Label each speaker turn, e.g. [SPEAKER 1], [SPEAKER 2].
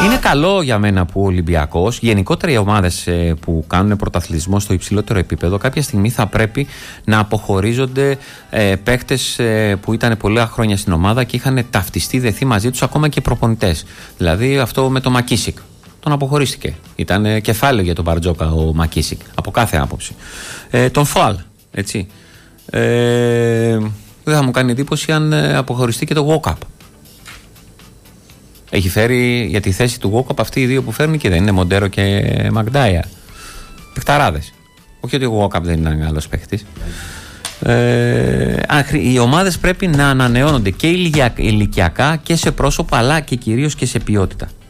[SPEAKER 1] Είναι καλό για μένα που ο Ολυμπιακός, γενικότερα οι ομάδες που κάνουν πρωταθλητισμό στο υψηλότερο επίπεδο, κάποια στιγμή θα πρέπει να αποχωρίζονται παίκτες που ήταν πολλά χρόνια στην ομάδα και είχαν ταυτιστεί, δεθεί μαζί τους, ακόμα και προπονητές. Δηλαδή αυτό με τον Μακίσικ. Τον αποχωρίστηκε. Ήταν κεφάλαιο για τον Μπαρτζόκα ο Μακίσικ, από κάθε άποψη. Τον Φουάλ, έτσι. Δεν θα μου κάνει εντύπωση αν αποχωριστεί και το Walkup. Έχει φέρει για τη θέση του Walkup αυτοί οι δύο που φέρνει και δεν είναι, Μοντέρο και Μαγντάια. Παιχταράδες. Όχι ότι ο Walkup δεν είναι ένα άλλος παίχτης. Οι ομάδες πρέπει να ανανεώνονται και ηλικιακά και σε πρόσωπο, αλλά και κυρίως και σε ποιότητα.